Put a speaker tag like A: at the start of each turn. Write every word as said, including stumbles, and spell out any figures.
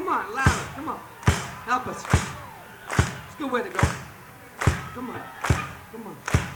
A: Come on, louder. Come on. Help us. It's a good way to go. Come on. Come on.